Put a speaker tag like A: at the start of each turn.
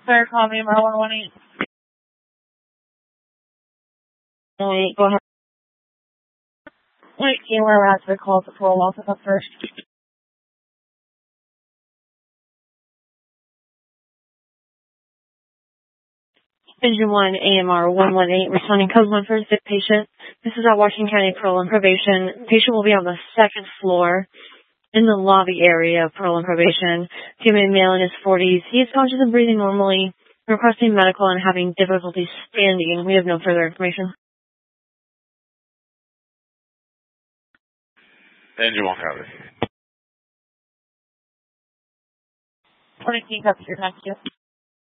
A: Sir, call me number 118. Wait, go ahead. Wait, can you wear out the call to parole office up first? Engine 1, AMR 118, responding code 1 for a sick patient. This is at Washington County Parole and Probation. Patient will be on the second floor in the lobby area of Parole and Probation. Female male in his 40s. He is conscious and breathing normally, requesting medical and having difficulty standing. We have no further information.
B: Engine 1 copy.
A: 20 cups, your next